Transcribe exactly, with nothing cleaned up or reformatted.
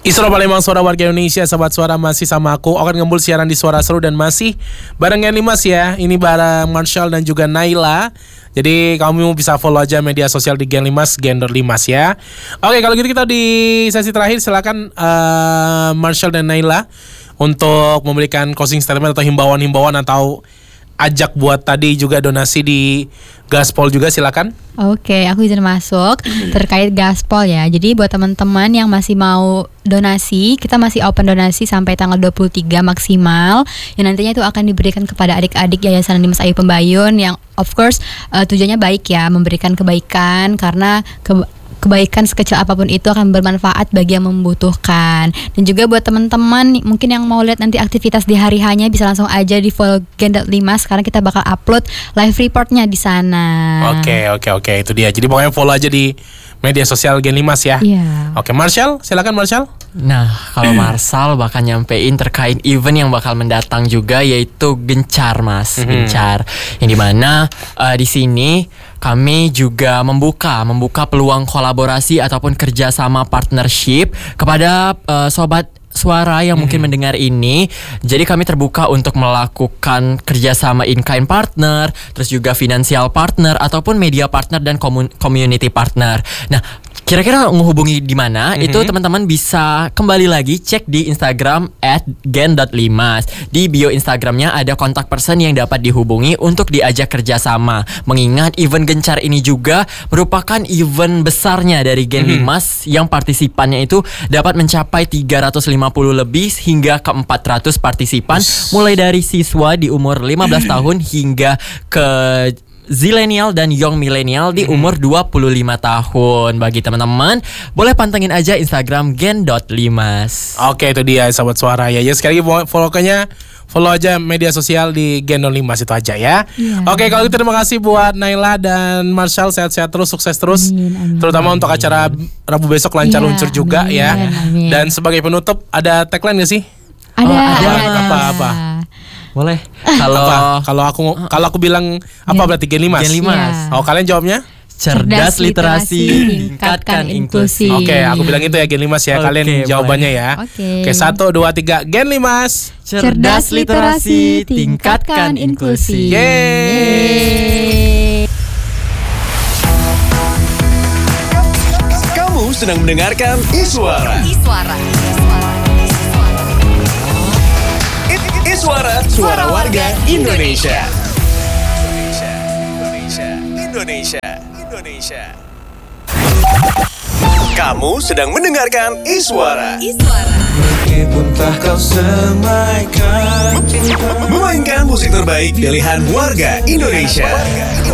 Isra Palembang, suara warga Indonesia, sobat suara masih sama aku. Akan ngembul siaran di Suara Seru dan masih bareng Gen Limas ya. Ini bareng Marshall dan juga Naila. Jadi kamu bisa follow aja media sosial di Gen Limas, Gender Limas ya. Oke, kalau gitu kita di sesi terakhir silakan uh, Marshall dan Naila untuk memberikan closing statement atau himbauan-himbauan atau ajak buat tadi juga donasi di Gaspol juga, silakan. Oke, aku izin masuk terkait Gaspol ya. Jadi buat teman-teman yang masih mau donasi, kita masih open donasi sampai tanggal dua puluh tiga maksimal. Yang nantinya itu akan diberikan kepada adik-adik Yayasan Dimas Ayu Pembayun yang of course uh, tujuannya baik ya, memberikan kebaikan karena ke kebaikan sekecil apapun itu akan bermanfaat bagi yang membutuhkan. Dan juga buat teman-teman mungkin yang mau lihat nanti aktivitas di hari hanya bisa langsung aja di follow Gen Limas karena kita bakal upload live reportnya di sana. Oke, oke, oke, itu dia. Jadi pokoknya follow aja di media sosial Gen Limas ya. Iya. Oke, Marshall, silakan Marshall. Nah, kalau Marshall bakal nyampein terkait event yang bakal mendatang juga, yaitu Gencar, Mas. Mm-hmm. Gencar. Yang dimana uh, di sini kami juga membuka membuka peluang kolaborasi ataupun kerjasama partnership kepada uh, sobat suara yang mungkin hmm. mendengar ini. Jadi kami terbuka untuk melakukan kerjasama in-kind partner, terus juga financial partner ataupun media partner dan komun- community partner. Nah, kira-kira menghubungi di mana? Mm-hmm. Itu teman-teman bisa kembali lagi cek di Instagram at gen dot limas. Di bio Instagramnya ada kontak person yang dapat dihubungi untuk diajak kerjasama. Mengingat event Gencar ini juga merupakan event besarnya dari Gen mm-hmm. Limas yang partisipannya itu dapat mencapai tiga ratus lima puluh lebih hingga ke empat ratus partisipan. Yes. Mulai dari siswa di umur lima belas tahun hingga ke Zillennial dan Young Millennial di umur dua puluh lima tahun. Bagi teman-teman, boleh pantengin aja Instagram gen dot limas. Oke, itu dia sobat suara ya. Ya sekali lagi follow-nya follow aja media sosial di gen dot limas itu aja ya. Yeah. Oke, kalau gitu terima kasih buat Naila dan Marshall, sehat-sehat terus, sukses terus. Amin, amin, terutama amin. Untuk acara Rabu besok lancar yeah, luncur juga amin, ya. Amin. Dan sebagai penutup ada tagline gak sih? Ada. Oh, ada. ada. Apa-apa? Boleh. Kalau kalau aku kalau aku bilang apa yeah. berarti Gen Limas. Gen Limas. Yeah. Oh, kalian jawabnya? Cerdas literasi, tingkatkan inklusi. Oke, aku bilang itu ya Gen Limas ya. Kalian okay, jawabannya boleh. Ya. Oke, okay. satu, dua, tiga, Gen Limas. Cerdas literasi, tingkatkan inklusi. Yeay. Kamu sedang mendengarkan Iswara. Iswara. Iswara, suara warga Indonesia. Indonesia, Indonesia, Indonesia. Kamu sedang mendengarkan Iswara. Iswara. Meskipun tak kau semaikan, memainkan musik terbaik pilihan warga Indonesia.